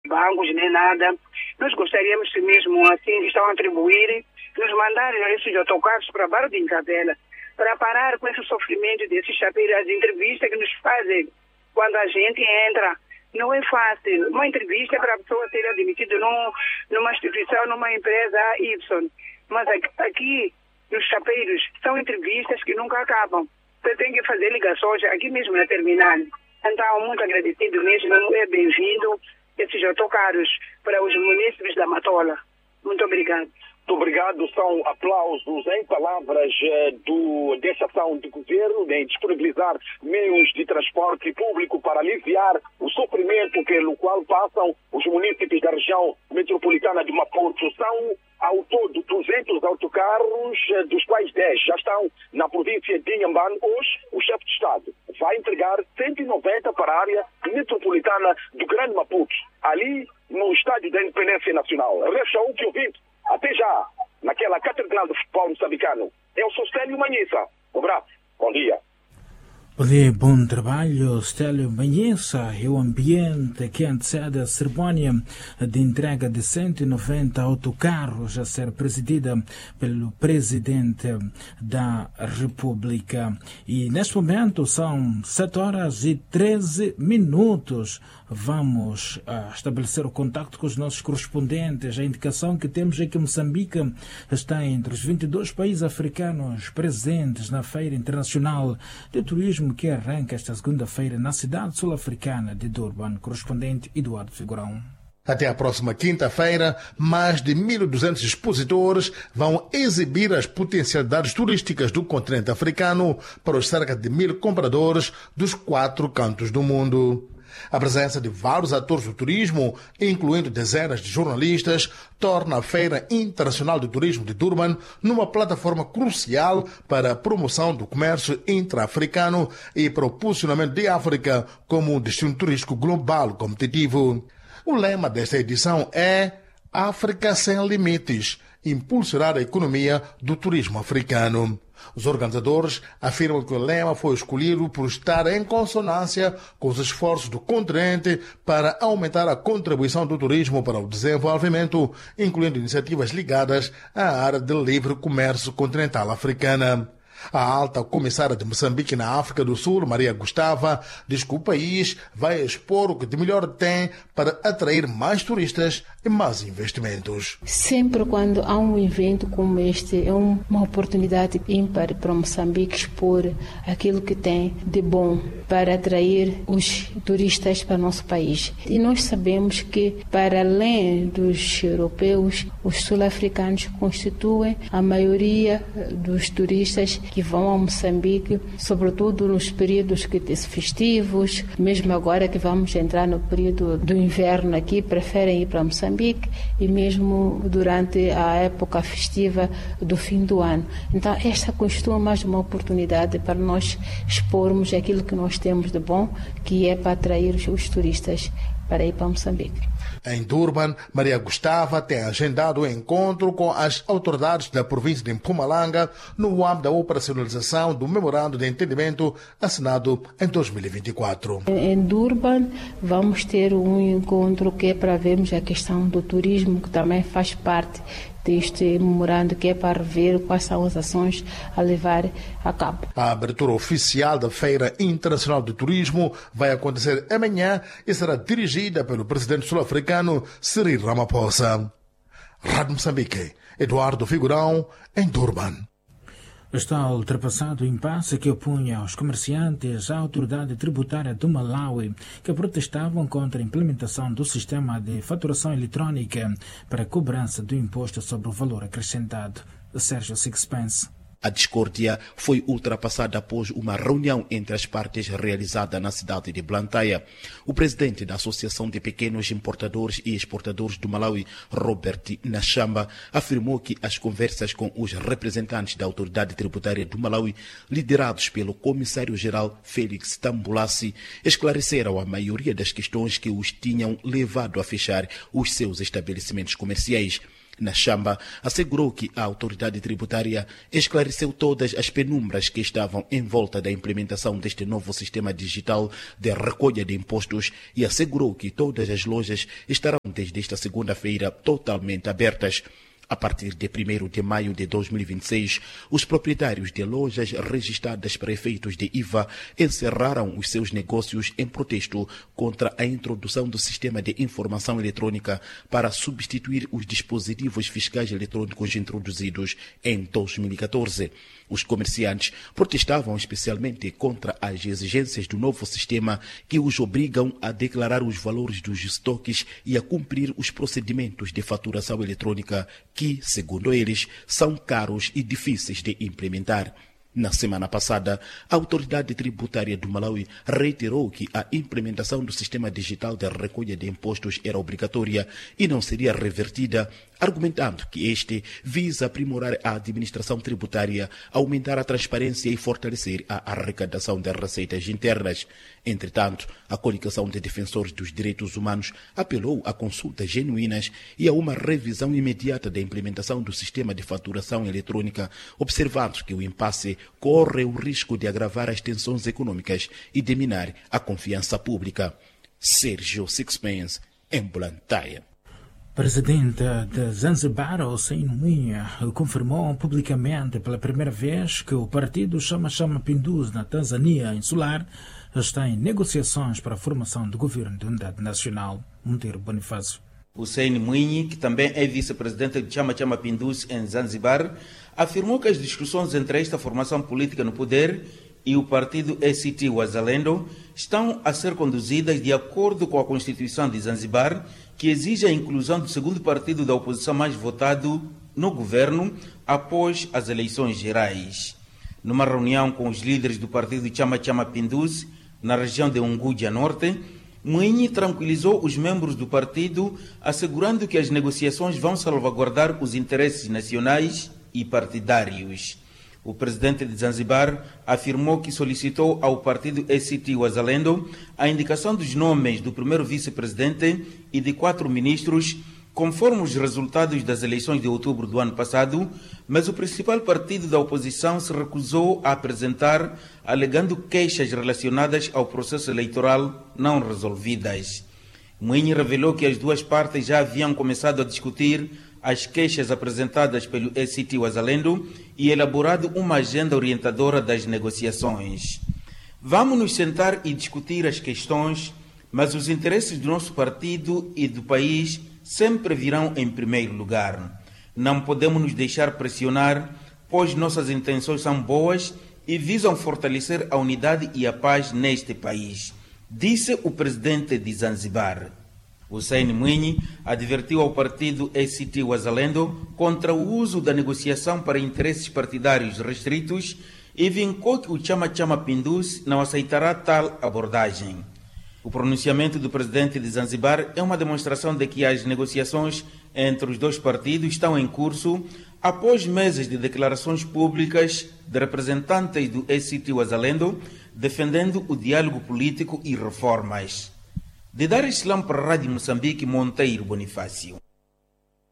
bancos nem nada. Nós gostaríamos que mesmo assim estão a atribuir, nos mandarem esses autocarros para Barra de Incapela, para parar com esse sofrimento desses chapeiros, as entrevistas que nos fazem quando a gente entra. Não é fácil. Uma entrevista é para a pessoa ser admitida numa instituição, numa empresa Y. Mas aqui, nos chapeiros, são entrevistas que nunca acabam. Você tem que fazer ligações aqui mesmo na terminal. Então, muito agradecido mesmo, é bem-vindo esses autocarros para os munícipes da Matola. Muito obrigado. Muito obrigado. São aplausos em palavras desta ação de governo em disponibilizar meios de transporte público para aliviar o sofrimento pelo qual passam os munícipes da região metropolitana de Maputo. São, ao todo, 200 autocarros, dos quais 10 já estão na província de Inhambane. Hoje, o chefe de Estado vai entregar 190 para a área metropolitana do Grande Maputo, ali no Estádio da Independência Nacional. Resta o que ouvinte. Até já, naquela Catedral do Futebol Moçambicano. Eu sou Stélio Manhissa. Um abraço. Bom dia. Bom dia, bom trabalho, Stélio Manhissa. E o ambiente que antecede a cerimónia de entrega de 190 autocarros a ser presidida pelo Presidente da República. E neste momento são 7h13. Vamos estabelecer o contacto com os nossos correspondentes. A indicação que temos é que Moçambique está entre os 22 países africanos presentes na Feira Internacional de Turismo que arranca esta segunda-feira na cidade sul-africana de Durban. Correspondente Eduardo Figurão. Até a próxima quinta-feira, mais de 1.200 expositores vão exibir as potencialidades turísticas do continente africano para os cerca de 1.000 compradores dos 4 cantos do mundo. A presença de vários atores do turismo, incluindo dezenas de jornalistas, torna a Feira Internacional de Turismo de Durban numa plataforma crucial para a promoção do comércio intra-africano e para o posicionamento de África como um destino turístico global competitivo. O lema desta edição é África sem limites, impulsionar a economia do turismo africano. Os organizadores afirmam que o lema foi escolhido por estar em consonância com os esforços do continente para aumentar a contribuição do turismo para o desenvolvimento, incluindo iniciativas ligadas à área de livre comércio continental africana. A alta comissária de Moçambique na África do Sul, Maria Gustava, diz que o país vai expor o que de melhor tem para atrair mais turistas e mais investimentos. Sempre quando há um evento como este, é uma oportunidade ímpar para Moçambique expor aquilo que tem de bom para atrair os turistas para o nosso país. E nós sabemos que, para além dos europeus, os sul-africanos constituem a maioria dos turistas que vão a Moçambique, sobretudo nos períodos festivos, mesmo agora que vamos entrar no período do inverno aqui, preferem ir para Moçambique e mesmo durante a época festiva do fim do ano. Então, esta constitui mais uma oportunidade para nós expormos aquilo que nós temos de bom, que é para atrair os turistas para ir para Moçambique. Em Durban, Maria Gustava tem agendado o encontro com as autoridades da província de Mpumalanga no âmbito da operacionalização do Memorando de Entendimento assinado em 2024. Em Durban vamos ter um encontro que é para vermos a questão do turismo, que também faz parte deste memorando, que é para rever quais são as ações a levar a cabo. A abertura oficial da Feira Internacional de Turismo vai acontecer amanhã e será dirigida pelo presidente sul-africano Cyril Ramaphosa. Rádio Moçambique, Eduardo Figurão, em Durban. Está ultrapassado o impasse que opunha os comerciantes à autoridade tributária do Malawi, que protestavam contra a implementação do sistema de faturação eletrônica para a cobrança do imposto sobre o valor acrescentado. Sérgio Sixpence. A discórdia foi ultrapassada após uma reunião entre as partes realizada na cidade de Blantyre. O presidente da Associação de Pequenos Importadores e Exportadores do Malawi, Robert Nachamba, afirmou que as conversas com os representantes da autoridade tributária do Malawi, liderados pelo comissário-geral Félix Tambulassi, esclareceram a maioria das questões que os tinham levado a fechar os seus estabelecimentos comerciais. Nachamba assegurou que a autoridade tributária esclareceu todas as penumbras que estavam em volta da implementação deste novo sistema digital de recolha de impostos e assegurou que todas as lojas estarão desde esta segunda-feira totalmente abertas. A partir de 1º de maio de 2026, os proprietários de lojas registradas para efeitos de IVA encerraram os seus negócios em protesto contra a introdução do sistema de informação eletrônica para substituir os dispositivos fiscais eletrônicos introduzidos em 2014. Os comerciantes protestavam especialmente contra as exigências do novo sistema que os obrigam a declarar os valores dos estoques e a cumprir os procedimentos de faturação eletrônica que, segundo eles, são caros e difíceis de implementar. Na semana passada, a autoridade tributária do Malawi reiterou que a implementação do sistema digital de recolha de impostos era obrigatória e não seria revertida, argumentando que este visa aprimorar a administração tributária, aumentar a transparência e fortalecer a arrecadação das receitas internas. Entretanto, a Coligação de Defensores dos Direitos Humanos apelou a consultas genuínas e a uma revisão imediata da implementação do sistema de faturação eletrônica, observando que o impasse corre o risco de agravar as tensões econômicas e de minar a confiança pública. Sérgio Sixpence, em Blantyre. Presidente de Zanzibar, Hussein Mwinyi, confirmou publicamente pela primeira vez que o partido Chama Mapinduzi na Tanzânia insular está em negociações para a formação do governo de unidade nacional. Monteiro Bonifácio. Hussein Mwinyi, que também é vice-presidente de Chama Mapinduzi em Zanzibar, afirmou que as discussões entre esta formação política no poder e o partido ACT Wazalendo estão a ser conduzidas de acordo com a Constituição de Zanzibar, que exige a inclusão do segundo partido da oposição mais votado no governo após as eleições gerais. Numa reunião com os líderes do partido Chama Mapinduzi, na região de Unguja Norte, Mwinyi tranquilizou os membros do partido, assegurando que as negociações vão salvaguardar os interesses nacionais e partidários. O presidente de Zanzibar afirmou que solicitou ao partido ACT Wazalendo a indicação dos nomes do primeiro vice-presidente e de 4 ministros, conforme os resultados das eleições de outubro do ano passado, mas o principal partido da oposição se recusou a apresentar, alegando queixas relacionadas ao processo eleitoral não resolvidas. Mwinyi revelou que as duas partes já haviam começado a discutir as queixas apresentadas pelo ACT Wazalendo e elaborado uma agenda orientadora das negociações. Vamos nos sentar e discutir as questões, mas os interesses do nosso partido e do país sempre virão em primeiro lugar. Não podemos nos deixar pressionar, pois nossas intenções são boas e visam fortalecer a unidade e a paz neste país, disse o presidente de Zanzibar. Hussein Mwinyi advertiu ao partido ACT Wazalendo contra o uso da negociação para interesses partidários restritos e vincou que o Chama Mapinduzi não aceitará tal abordagem. O pronunciamento do presidente de Zanzibar é uma demonstração de que as negociações entre os dois partidos estão em curso após meses de declarações públicas de representantes do ACT Wazalendo defendendo o diálogo político e reformas. De Dar Islam para a Rádio Moçambique, Monteiro Bonifácio.